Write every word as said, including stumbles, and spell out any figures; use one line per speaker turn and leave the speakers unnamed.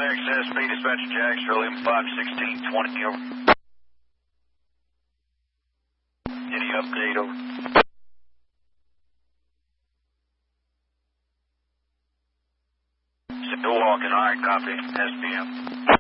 six, S P Dispatcher Jacksonville, M five sixteen twenty, over. Any update, over? Still walking, alright, copy, S P M.